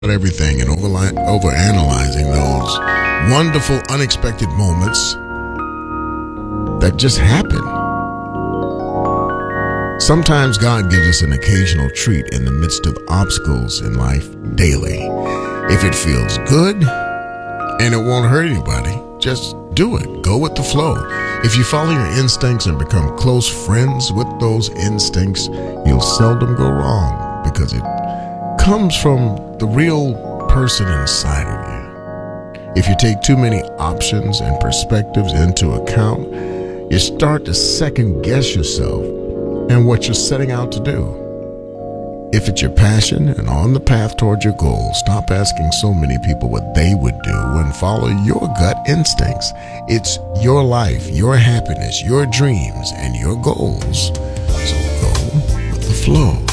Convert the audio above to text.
everything and overanalyzing those wonderful, unexpected moments that just happen. Sometimes God gives us an occasional treat in the midst of obstacles in life daily. If it feels good and it won't hurt anybody, just do it. Go with the flow. If you follow your instincts and become close friends with those instincts, you'll seldom go wrong because it comes from the real person inside of you. If you take too many options and perspectives into account, you start to second guess yourself and what you're setting out to do. If it's your passion and on the path toward your goal, stop asking so many people what they would do and follow your gut instincts. It's your life, your happiness, your dreams, and your goals. So go with the flow.